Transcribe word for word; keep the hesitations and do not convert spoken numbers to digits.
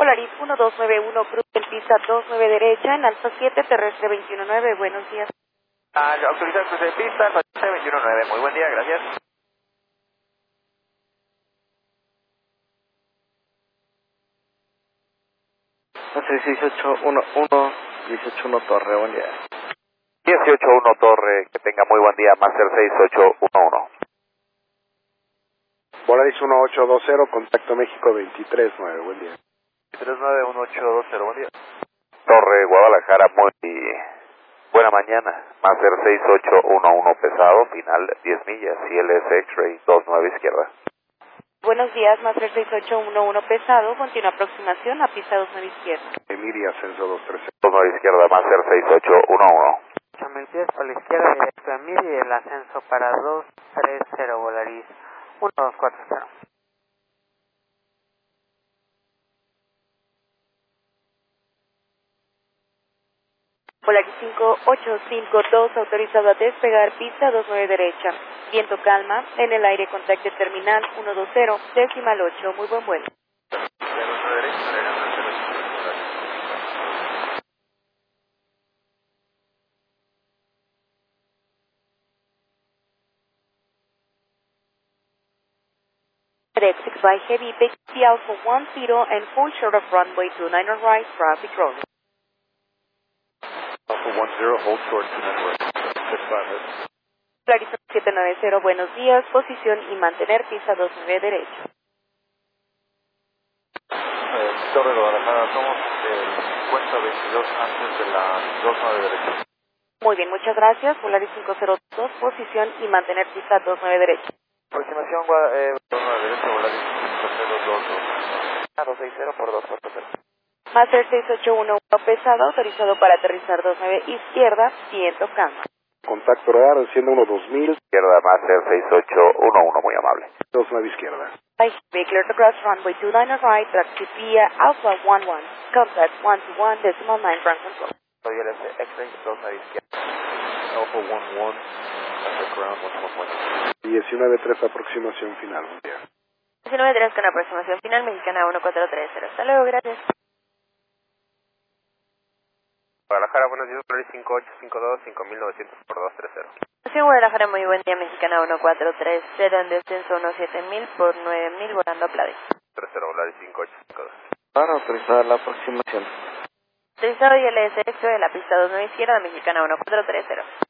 Volaris uno dos nueve uno, Cruz del pista dos nueve derecha, en Alfa siete, terrestre veintiuno nueve, buenos días. Al autorizar cruce de pista, veintiuno nueve, muy buen día, gracias. seis ocho uno uno, dieciocho uno Torre, buen día. dieciocho uno Torre, que tenga muy buen día, Master seis ocho uno uno. Volaris uno ocho dos cero, contacto México veintitrés nueve, buen día. veintitrés nueve uno ocho dos cero, buen día. Torre, Guadalajara, muy buena mañana, Master seis ocho uno uno pesado, final diez millas, I L S X-Ray dos nueve izquierda. Buenos días, Master seis ocho uno uno pesado, continua aproximación a pista dos nueve izquierda. Emilia, ascenso dos tres cero. dos nueve izquierda, Master seis ocho uno uno. ocho mil pies por la izquierda, directo a Miri, y el ascenso para dos tres cero, Volaris uno dos cuatro cero. Volaris cinco ocho cinco dos, autorizado a despegar, pista dos nueve derecha. Viento calma, en el aire contacto terminal uno dos cero, decimal ocho, muy buen vuelo. Exit by heavy, big T Alpha one zero and full short of runway two nine right, traffic rolling. Alpha one zero, hold short to network. six five. Volaris siete nueve cero, buenos días, posición y mantener pista dos nueve derecha. Eh, Torre Guadalajara, somos el cincuenta veintidós antes de la dos nueve derecha. Muy bien, muchas gracias. Volaris cinco cero dos, posición y mantener pista dos nueve derecha. Aproximación eh, dos nueve derecha, Volaris cinco cero dos dos. dos seis cero por dos cuatro cero. Master seis ocho uno pesado, autorizado para aterrizar dos nueve izquierda, viento calma. Contacto radar, desciende uno dos mil. Izquierda, Master seis ocho uno uno, muy amable. dos nueve izquierda. By be clear to cross runway two nine right, taxi via Alpha one one, contact one two one, decimal nine, ground control. Soy I L S X-Ray dos nueve izquierda. Alpha one one, contact ground one one one. diecinueve tres, aproximación final, buen día. diecinueve tres con aproximación final, mexicana uno cuatro tres cero. Hasta luego, gracias. Guadalajara, buenos días, Volaris cinco ocho cinco dos, cinco mil novecientos por dos tres cero. Sí, Guadalajara, muy buen día, mexicana uno cuatro tres cero, en descenso uno siete mil por nueve mil, volando a Plavis. tres cero, Volaris cinco ocho cinco dos. Para autorizar la aproximación. Autorizado I L S X de la pista dos nueve izquierda, mexicana uno cuatro tres cero.